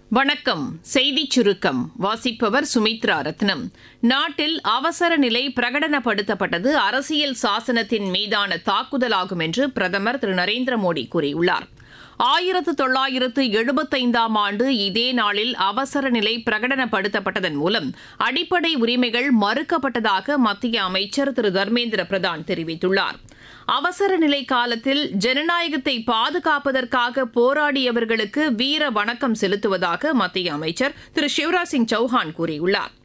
வணக்கம். செய்திச் சுருக்கம் வாசிப்பவர் சுமித்ரா ரத்னம். நாட்டில் அவசர நிலை பிரகடனப்படுத்தப்பட்டது அரசியல் சாசனத்தின் மீதான தாக்குதலாகும் என்று பிரதமர் திரு நரேந்திர மோடி கூறியுள்ளார். 1975ஆம் ஆண்டு இதே நாளில் அவசர நிலை பிரகடனப்படுத்தப்பட்டதன் மூலம் அடிப்படை உரிமைகள் மறுக்கப்பட்டதாக மத்திய அமைச்சர் திரு தர்மேந்திர பிரதான் தெரிவித்துள்ளார். அவசர நிலை காலத்தில் ஜனநாயகத்தை பாதுகாப்பதற்காக போராடியவர்களுக்கு வீர வணக்கம் செலுத்துவதாக மத்திய அமைச்சர் திரு சிவராஜ் சிங் சௌஹான் கூறியுள்ளார்.